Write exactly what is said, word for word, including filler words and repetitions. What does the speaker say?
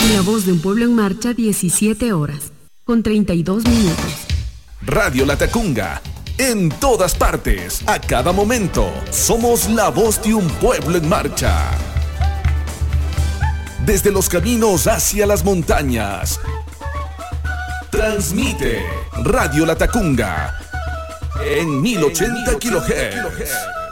La voz de un pueblo en marcha, diecisiete horas, con treinta y dos minutos. Radio Latacunga, en todas partes, a cada momento, somos la voz de un pueblo en marcha. Desde los caminos hacia las montañas, transmite Radio Latacunga en mil ochenta kilohertz.